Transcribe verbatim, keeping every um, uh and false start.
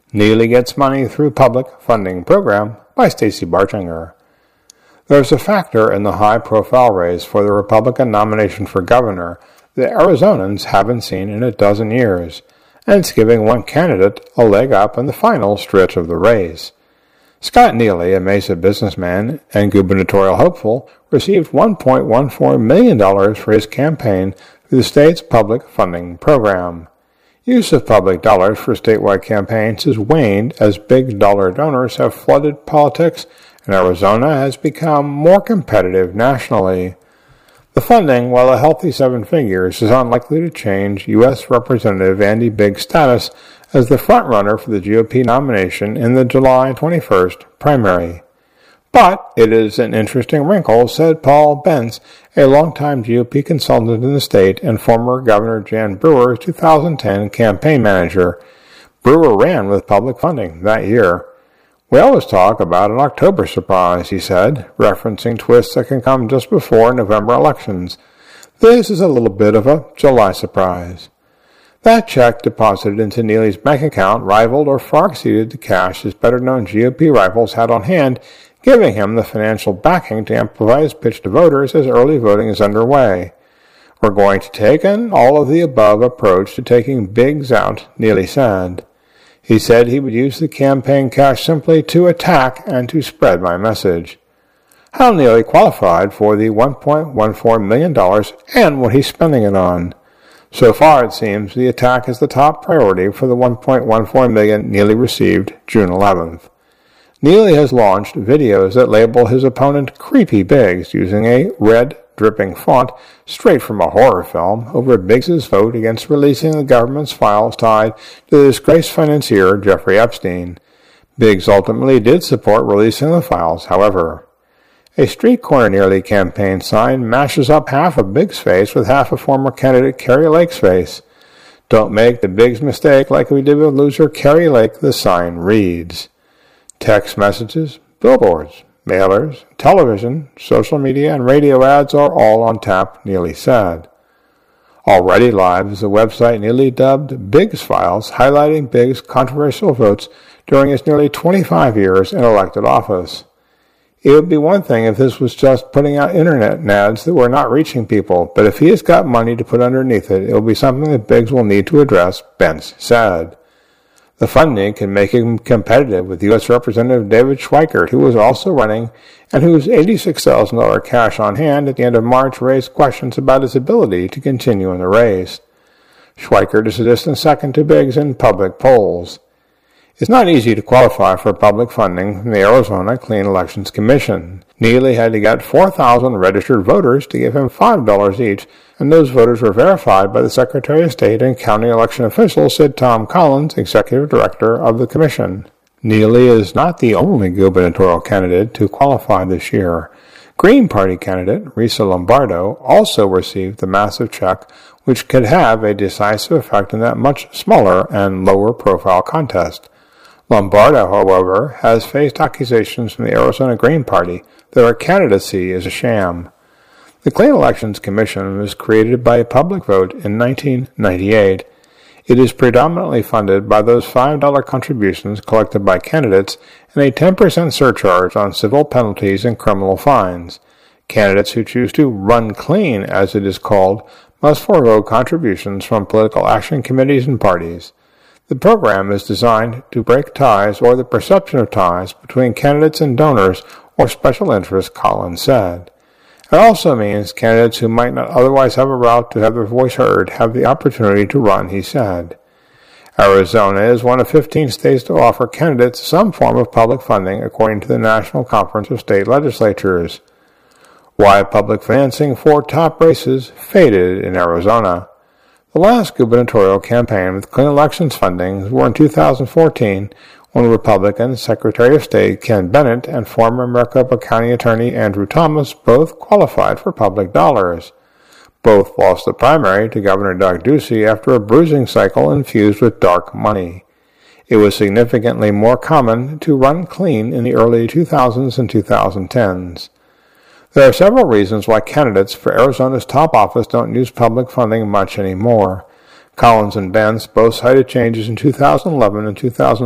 Neely gets money through public funding program by Stacey Barchinger. There's a factor in the high-profile race for the Republican nomination for governor that Arizonans haven't seen in a dozen years, and it's giving one candidate a leg up in the final stretch of the race. Scott Neely, a Mesa businessman and gubernatorial hopeful, received one point one four million dollars for his campaign through the state's public funding program. Use of public dollars for statewide campaigns has waned as big-dollar donors have flooded politics, and Arizona has become more competitive nationally. The funding, while a healthy seven figures, is unlikely to change U S Representative Andy Bigg's status as the frontrunner for the G O P nomination in the July twenty-first primary. But it is an interesting wrinkle, said Paul Bentz, a longtime G O P consultant in the state and former Governor Jan Brewer's two thousand ten campaign manager. Brewer ran with public funding that year. We always talk about an October surprise, he said, referencing twists that can come just before November elections. This is a little bit of a July surprise. That check deposited into Neely's bank account rivaled or far exceeded the cash his better-known G O P rivals had on hand, giving him the financial backing to amplify his pitch to voters as early voting is underway. We're going to take an all-of-the-above approach to taking Biggs out, Neely said. He said he would use the campaign cash simply to attack and to spread my message. How Neely qualified for the one point one four million dollars and what he's spending it on. So far, it seems, the attack is the top priority for the one point one four million dollars Neely received June eleventh. Neely has launched videos that label his opponent Creepy Biggs using a red, dripping font straight from a horror film over Biggs's vote against releasing the government's files tied to the disgraced financier Jeffrey Epstein. Biggs ultimately did support releasing the files, however. A street corner Neely campaign sign mashes up half of Biggs' face with half of former candidate Kari Lake's face. Don't make the Biggs mistake like we did with loser Kari Lake, the sign reads. Text messages, billboards, mailers, television, social media, and radio ads are all on tap, Neely said. Already Live is a website Neely dubbed Biggs Files, highlighting Biggs' controversial votes during his nearly twenty-five years in elected office. It would be one thing if this was just putting out internet ads that were not reaching people, but if he has got money to put underneath it, it will be something that Biggs will need to address, Bentz said. The funding can make him competitive with U S Representative David Schweikert, who was also running and whose eighty-six thousand dollars cash on hand at the end of March raised questions about his ability to continue in the race. Schweikert is a distant second to Biggs in public polls. It's not easy to qualify for public funding from the Arizona Clean Elections Commission. Neely had to get four thousand registered voters to give him five dollars each, and those voters were verified by the Secretary of State and county election officials, said Tom Collins, executive director of the commission. Neely is not the only gubernatorial candidate to qualify this year. Green Party candidate Risa Lombardo also received the massive check, which could have a decisive effect in that much smaller and lower-profile contest. Lombardo, however, has faced accusations from the Arizona Green Party that her candidacy is a sham. The Clean Elections Commission was created by a public vote in nineteen ninety-eight. It is predominantly funded by those five dollars contributions collected by candidates and a ten percent surcharge on civil penalties and criminal fines. Candidates who choose to run clean, as it is called, must forego contributions from political action committees and parties. The program is designed to break ties or the perception of ties between candidates and donors or special interests, Collins said. It also means candidates who might not otherwise have a route to have their voice heard have the opportunity to run, he said. Arizona is one of fifteen states to offer candidates some form of public funding, according to the National Conference of State Legislatures. Why public financing for top races faded in Arizona. The last gubernatorial campaign with clean elections funding were in two thousand fourteen, when Republican Secretary of State Ken Bennett and former Maricopa County Attorney Andrew Thomas both qualified for public dollars. Both lost the primary to Governor Doug Ducey after a bruising cycle infused with dark money. It was significantly more common to run clean in the early two thousands and twenty tens. There are several reasons why candidates for Arizona's top office don't use public funding much anymore. Collins and Bentz both cited changes in two thousand eleven and two thousand